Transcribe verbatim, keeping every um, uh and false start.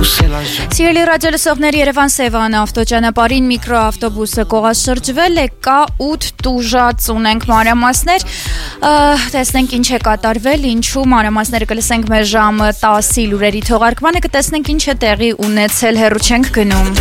Սիրելի ռադիոլսողներ, Երևան Սևան ավտոճանապարհին միկրոավտոբուսը կողաշրջվել է, կա ութ տուժած, ունենք մանրամասներ, տեսնենք ինչ է կատարվել, ինչու մանրամասները կլսենք մեր ժամը տասի լուրերի թողարկմանը, կտեսնենք ինչ է տեղի ունեցել, հեռու չենք գնում։